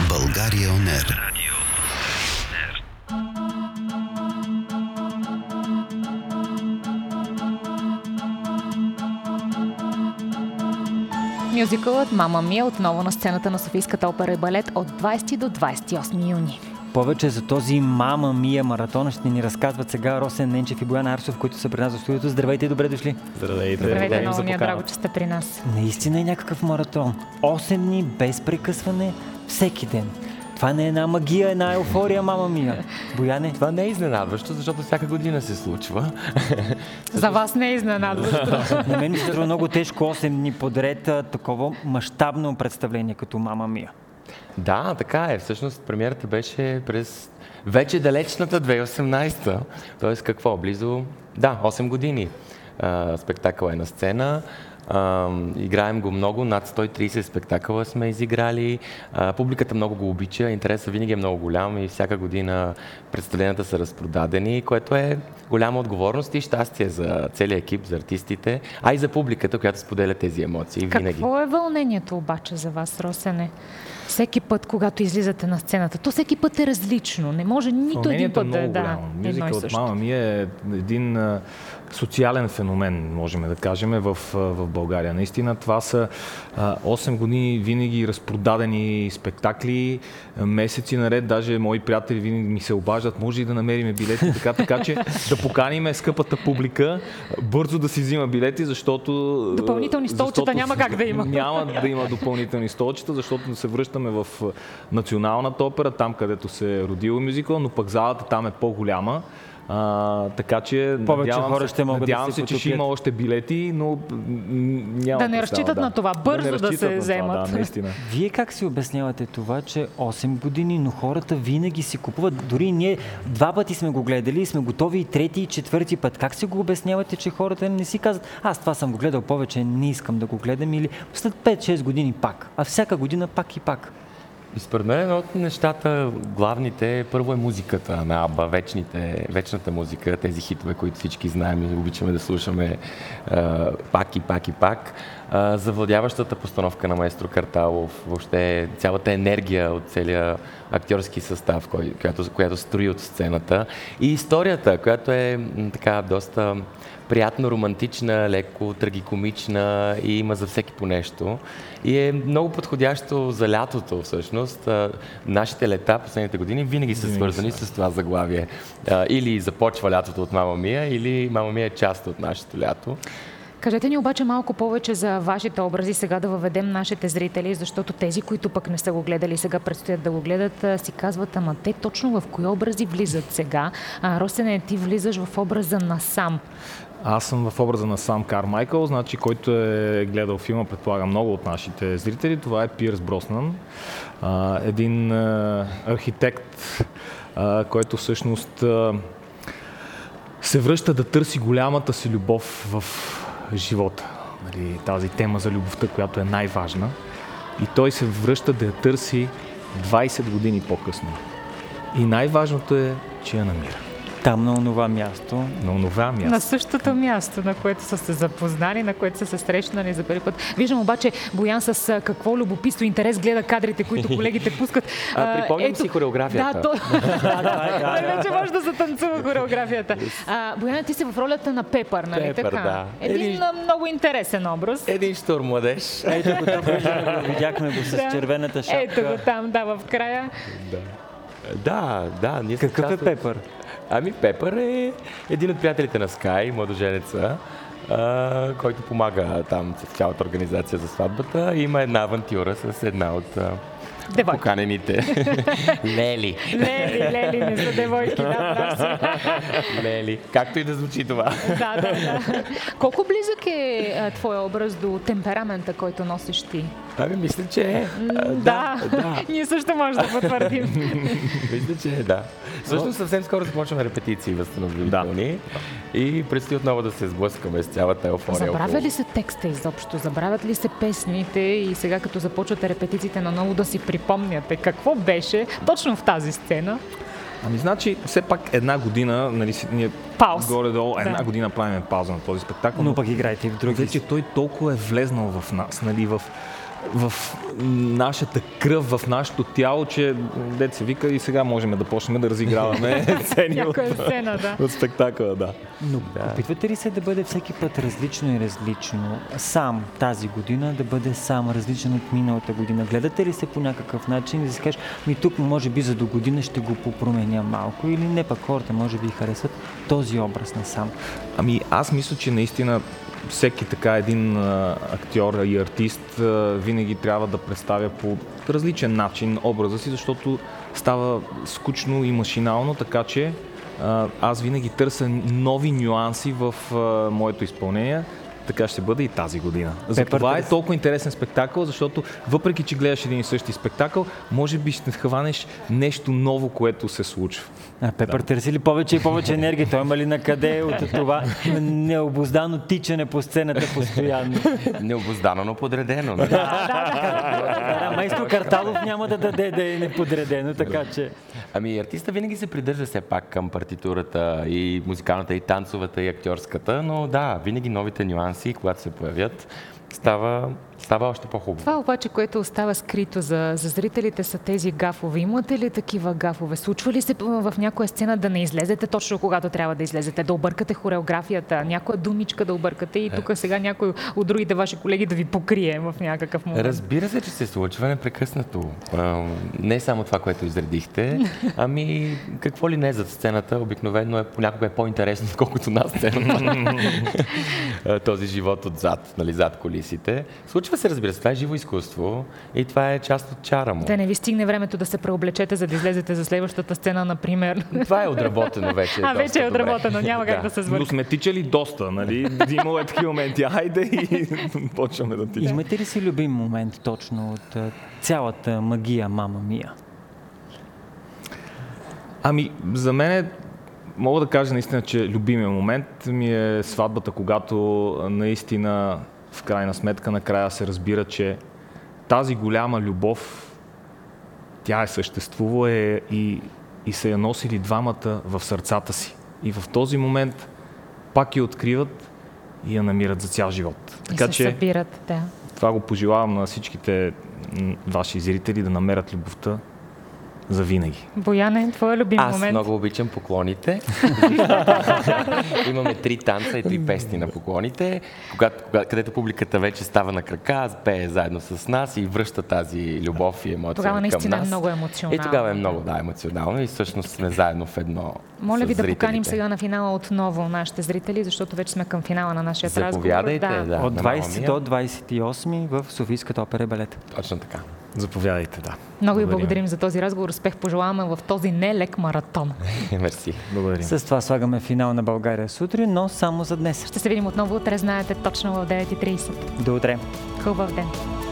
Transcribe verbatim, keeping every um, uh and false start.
България он ер. Мюзикълът Мама Мия отново на сцената на Софийската опера и балет от двайсети до двайсет и осми юни. Повече за този Мама Мия маратон ще ни разказват сега Росен Ненчев и Боян Арсов, които са при нас в студиото. Здравейте и добре дошли! Здравейте! Здравейте, много ми е драго, че сте при нас. Наистина е някакъв маратон. осем дни без прекъсване, всеки ден. Това не е една магия, една еуфория, Мама Мия. Бояне? Това не е изненадващо, защото всяка година се случва. За вас не е изненадващо. На мен ми се струва много тежко осем дни подред такова мащабно представление като Мама Мия. Да, така е. Всъщност премиерата беше през вече далечната две хиляди и осемнадесета. Тоест какво? Близо, да, осем години. А, спектакъл е на сцена. Uh, играем го много, над сто и трийсет спектакъла сме изиграли. Uh, публиката много го обича, интересът винаги е много голям и всяка година представленията са разпродадени, което е голяма отговорност и щастие за целия екип, за артистите, а и за публиката, която споделя тези емоции винаги. Какво е вълнението обаче за вас, Росене? Всеки път, когато излизате на сцената, то всеки път е различно. Не може нито един път да е да, Мюзикълът Мама Мия е един а, социален феномен, можем да кажем, в, в България. Наистина това са а, осем години винаги разпродадени спектакли, месеци наред, даже мои приятели винаги ми се обаждат, може и да намерим билети, така, така че да поканим скъпата публика бързо да си взима билети, защото... Допълнителни столчета защото, няма как да има. Няма да има допълнителни столчета, защото се връщаме в Националната опера, там където се е родил мюзикъл, но пък залата там е по-голяма. А, така че повече надявам хора се, ще могат надявам да се, се че ще има още билети, но няма да не разчитат да. на това, бързо да, да се вземат. Да, наистина. Вие как си обяснявате това, че осем години, но хората винаги си купуват, дори ние два пъти сме го гледали и сме готови и трети и четвърти път. Как си го обяснявате, че хората не си казват, аз това съм го гледал повече, не искам да го гледам, или след пет-шест години пак, а всяка година пак и пак? И според мен едно от нещата, главните, първо е музиката на Аба, вечните, вечната музика, тези хитове, които всички знаем и обичаме да слушаме а, пак и пак и пак. А, завладяващата постановка на маестро Карталов, въобще цялата енергия от целия актьорски състав, кой, която, която строи от сцената. И историята, която е м, така доста приятно, романтична, леко трагикомична и има за всеки по нещо. И е много подходящо за лятото всъщност. Нашите лета последните години винаги са свързани с това заглавие. Или започва лятото от Мама Мия, или Мама Мия е част от нашето лято. Кажете ни обаче малко повече за вашите образи, сега да въведем нашите зрители, защото тези, които пък не са го гледали, сега предстоят да го гледат, си казват, ама те точно в кои образи влизат сега? А, Росене, ти влизаш в образа на Сам. Аз съм в образа на Сам Кармайкъл, значи, който е гледал филма, предполагам много от нашите зрители. Това е Пирс Броснан, а, един а, архитект, а, който всъщност а, се връща да търси голямата си любов в живота. Нали, тази тема за любовта, която е най-важна. И той се връща да я търси двайсет години по-късно. И най-важното е, че я намира. Там на онова място. На онова място. На същото място, на което са се запознали, на което са се срещнали за първи път. Виждам обаче Боян с какво любопитство и интерес гледа кадрите, които колегите пускат. А, припомням си хореографията. Да, то... Той вече може да затанцува хореографията. А, Боян, ти си в ролята на Пепър, нали Пепър, така? да. Един, Един много интересен образ. Един щур младеж. Ето го тук, видяхме го с Да. червената шапка. Ето го там, да, в края. Да, да, да. Ние Какъв част е от... Пепър? Ами Пепър е един от приятелите на Скай, младоженеца, а, който помага там с цялата организация за сватбата. И има една авантюра с една от а, поканените. Лели. Лели, Лели, не са девойки, да, прав си. Лели. Както и да звучи това. Да, да, да. Колко близък е а, твоя образ до темперамента, който носиш ти? Ами мисля, че е. Да, Да, да. Ние също може да потвърдим. Мисля, че е, да. Всъщност съвсем скоро започваме репетиции възстановителни да. И предстои отново да се сблъскаме с цялата еуфория. Забравя ли се текста изобщо? Забравят ли се песните и сега като започвате репетициите наново да си припомняте какво беше точно в тази сцена? Ами значи, все пак една година, нали, ние Пауз. горе-долу една Да. година правим пауза на този спектакъл. Но пък играйте и в други. Вече той толкова е влезнал в нас, нали, в в нашата кръв, в нашето тяло, че дет се вика и сега можем да почнем да разиграваме сцени от, сцена, да. от спектакъла. Да. Но да. Опитвате ли се да бъде всеки път различно и различно? Сам тази година да бъде сам различен от миналата година? Гледате ли се по някакъв начин и да си кажеш, ми тук може би за до година ще го попроменя малко или не, пък хората може би харесват този образ на сам? Ами аз мисля, че наистина всеки така един а, актьор и артист а, винаги трябва да представя по различен начин образа си, защото става скучно и машинално, така че а, аз винаги търся нови нюанси в а, моето изпълнение. Така ще бъде и тази година. Затова е толкова интересен спектакъл, защото въпреки, че гледаш един и същи спектакъл, може би ще хванеш нещо ново, което се случва. А, Пепър да. Търси ли повече и повече енергия? Той има ли на къде от това необуздано тичане по сцената постоянно? Необуздано, но подредено. Да, да, да. Майстор Карталов няма да даде да е неподредено, така че... Ами артиста винаги се придържа все пак към партитурата и музикалната, и танцовата, и актьорската, но да, винаги новите нюанси, когато се появят, става, става още по-хубаво. Това обаче, което остава скрито за, за зрителите, са тези гафове. Имате ли такива гафове? Случва ли се в някоя сцена да не излезете точно когато трябва да излезете, да объркате хореографията, някоя думичка да объркате и тук сега някой от другите ваши колеги да ви покрие в някакъв момент? Разбира се, че се случва непрекъснато. Не само това, което изредихте, ами какво ли не зад сцената, обикновено е понякога е по-интересно, отколкото на сцената. Този живот отзад, нали, зад колисите. Случва се, разбира се, това е живо изкуство и това е част от чара му. Да не ви стигне времето да се преоблечете, за да излезете за следващата сцена, например. Това е отработено вече. А, вече е отработено, няма как да, да се свърши. Но сме тичали доста, нали? Имало е такива моменти. Хайде и почваме да тичаме. Имате ли си любим момент точно от цялата магия Мама Мия? Ами, за мен е, мога да кажа наистина, че любимия момент ми е сватбата, когато наистина в крайна сметка накрая се разбира, че тази голяма любов, тя е съществува е, и, и са я носили двамата в сърцата си. И в този момент пак я откриват и я намират за цял живот. И така се че събират, да. Това го пожелавам на всичките ваши зрители да намерят любовта за винаги. Бояне, твой любим Аз момент? Аз много обичам поклоните. Имаме три танца и три песни на поклоните, когато, когато, където публиката вече става на крака, пее заедно с нас и връща тази любов и емоция тогава към нас. наистина е много емоционално. И тогава е много да, емоционално и всъщност сме заедно в едно. Моля ви да зрителите. поканим сега на финала отново нашите зрители, защото вече сме към финала на нашия разговор. Заповядайте, да. да. От двайсети до двайсет и осми в Софийската опера и балет. Точно така. Заповядайте, да. Много ви благодарим за този разговор. Успех пожелаваме в този нелек маратон. Мерси. Благодарим. С това слагаме финал на България сутрин, но само за днес. Ще се видим отново утре, знаете, точно в девет и трийсет. До утре. Хубав ден.